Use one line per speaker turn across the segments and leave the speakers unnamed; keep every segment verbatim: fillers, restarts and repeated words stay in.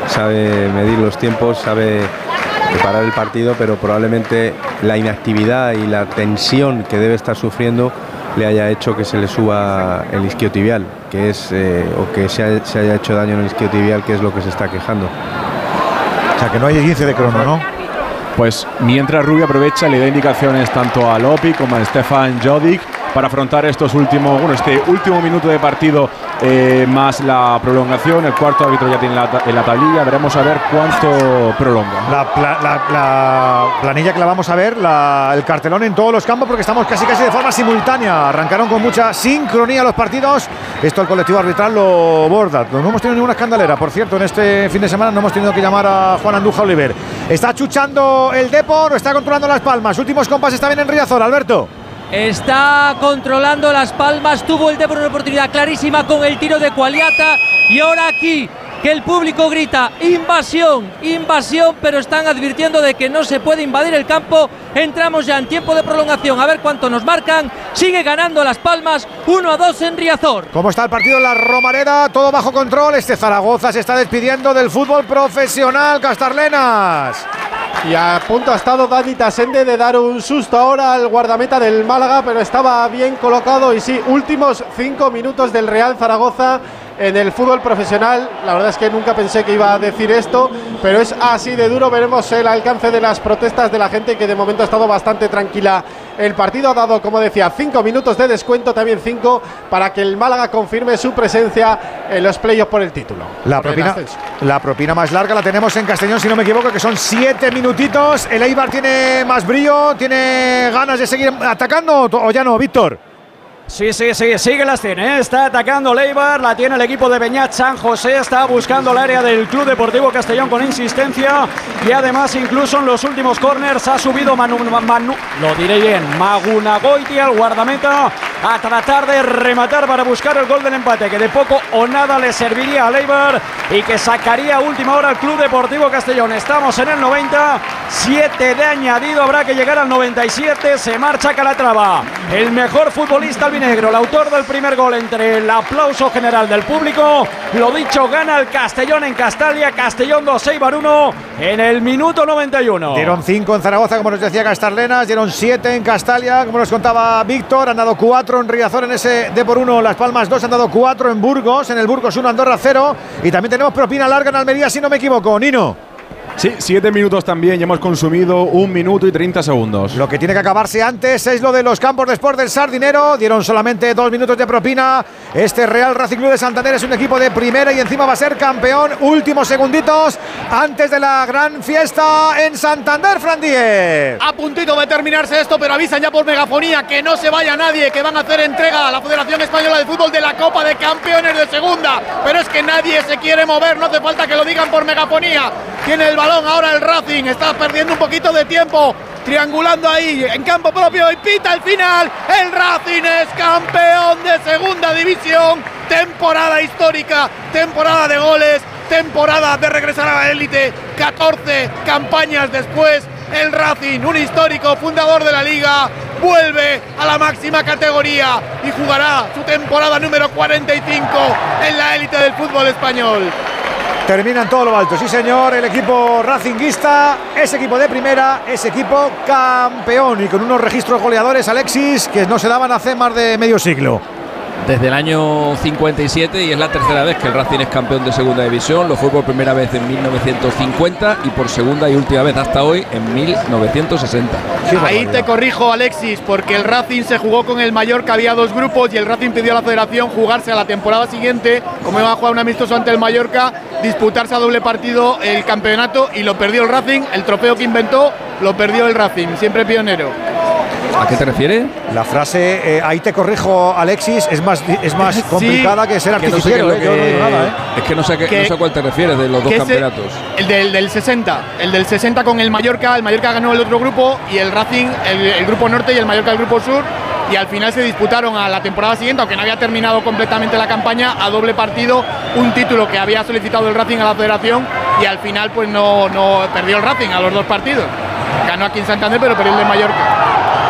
sabe medir los tiempos, sabe preparar el partido, pero probablemente la inactividad y la tensión que debe estar sufriendo le haya hecho que se le suba el isquiotibial, que es eh, o que se, ha, se haya hecho daño en el isquiotibial, que es lo que se está quejando.
O sea, que no hay quince de crono, ¿no?
Pues mientras Rubio aprovecha, le da indicaciones tanto a Lopi como a Stefan Jodik para afrontar estos últimos, bueno, este último minuto de partido eh, más la prolongación. El cuarto árbitro ya tiene la, en la tablilla. Veremos a ver cuánto prolonga.
La, la, la, la planilla que la vamos a ver, la, el cartelón en todos los campos, porque estamos casi casi de forma simultánea. Arrancaron con mucha sincronía los partidos. Esto el colectivo arbitral lo borda. No hemos tenido ninguna escandalera. Por cierto, en este fin de semana no hemos tenido que llamar a Juan Andújar Oliver. Está chuchando el Depor, está controlando Las Palmas. Últimos compases está bien en Riazor, Alberto.
Está controlando Las Palmas, tuvo el Depor una oportunidad clarísima con el tiro de Cualiata y ahora aquí que el público grita invasión, invasión, pero están advirtiendo de que no se puede invadir el campo. Entramos ya en tiempo de prolongación, a ver cuánto nos marcan. Sigue ganando Las Palmas, uno a dos en Riazor.
¿Cómo está el partido en la Romareda? Todo bajo control. Este Zaragoza se está despidiendo del fútbol profesional, Castarlenas.
Y a punto ha estado Dani Tasende de dar un susto ahora al guardameta del Málaga, pero estaba bien colocado. Y sí, últimos cinco minutos del Real Zaragoza en el fútbol profesional. La verdad es que nunca pensé que iba a decir esto, pero es así de duro. Veremos el alcance de las protestas de la gente, que de momento ha estado bastante tranquila. El partido ha dado, como decía, cinco minutos de descuento, también cinco para que el Málaga confirme su presencia en los playoffs por el título.
La propina, la propina más larga la tenemos en Castellón, si no me equivoco, que son siete minutitos. El Eibar tiene más brío, tiene ganas de seguir atacando, o ya no, Víctor.
Sí, sí, sí, sigue la escena, ¿eh? Está atacando el Eibar, la tiene el equipo de Beñat San José, está buscando el área del Club Deportivo Castellón con insistencia y además incluso en los últimos corners ha subido Manu, Manu lo diré bien, Magunagoitia, el guardameta, a tratar de rematar para buscar el gol del empate, que de poco o nada le serviría al Eibar y que sacaría a última hora al Club Deportivo Castellón. Estamos en el noventa, siete de añadido, habrá que llegar al noventa y siete, se marcha Calatrava, el mejor futbolista negro, el autor del primer gol, entre el aplauso general del público. Lo dicho, gana el Castellón en Castalia, Castellón dos, Eibar uno en el minuto noventa y uno.
Dieron cinco en Zaragoza, como nos decía Castarlenas, dieron siete en Castalia, como nos contaba Víctor, han dado cuatro en Riazor en ese Depor uno, Las Palmas dos, han dado cuatro en Burgos, en el Burgos uno, Andorra cero, y también tenemos propina larga en Almería, si no me equivoco, Nino.
Sí, siete minutos también, ya hemos consumido un minuto y treinta segundos.
Lo que tiene que acabarse antes es lo de los campos de Sport del Sardinero. Dieron solamente dos minutos de propina. Este Real Racing Club de Santander es un equipo de primera y encima va a ser campeón. Últimos segunditos antes de la gran fiesta en Santander, Fran Díez.
A puntito de terminarse esto, pero avisan ya por megafonía que no se vaya nadie, que van a hacer entrega a la Federación Española de Fútbol de la Copa de Campeones de Segunda. Pero es que nadie se quiere mover, no hace falta que lo digan por megafonía. Tiene el balón ahora el Racing, está perdiendo un poquito de tiempo, triangulando ahí en campo propio y pita el final. El Racing es campeón de Segunda División, temporada histórica, temporada de goles, temporada de regresar a la élite, catorce campañas después. El Racing, un histórico fundador de la Liga, vuelve a la máxima categoría y jugará su temporada número cuarenta y cinco en la élite del fútbol español.
Termina en todo lo alto, sí señor, el equipo racinguista, es equipo de primera, es equipo campeón y con unos registros goleadores, Alexis, que no se daban hace más de medio siglo.
Desde el año cincuenta y siete, y es la tercera vez que el Racing es campeón de Segunda División. Lo fue por primera vez en mil novecientos cincuenta y por segunda y última vez hasta hoy en mil novecientos sesenta.
Ahí te corrijo, Alexis, porque el Racing se jugó con el Mallorca, había dos grupos y el Racing pidió a la Federación jugarse a la temporada siguiente, como iba a jugar un amistoso ante el Mallorca, disputarse a doble partido el campeonato, y lo perdió el Racing. El trofeo que inventó lo perdió el Racing, siempre pionero.
¿A qué te refieres?
La frase, eh, ahí te corrijo, Alexis, es más, es más sí, complicada que ser artificiero.
Que no sé eh, que, yo no digo nada, ¿eh? Es que no sé, que, que, no sé a cuál te refieres de los dos campeonatos.
El, el del, del sesenta, el del sesenta con el Mallorca. El Mallorca ganó el otro grupo y el Racing, el, el grupo norte, y el Mallorca el grupo sur. Y al final se disputaron a la temporada siguiente, aunque no había terminado completamente la campaña, a doble partido, un título que había solicitado el Racing a la Federación, y al final pues no, no perdió el Racing a los dos partidos. Ganó aquí en Santander, pero perdió el de Mallorca.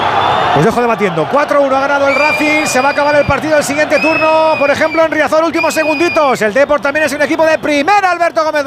Os dejo debatiendo. cuatro uno ha ganado el Racing. Se va a acabar el partido el siguiente turno. Por ejemplo, en Riazor, últimos segunditos. El Depor también es un equipo de primera, Alberto Gómez.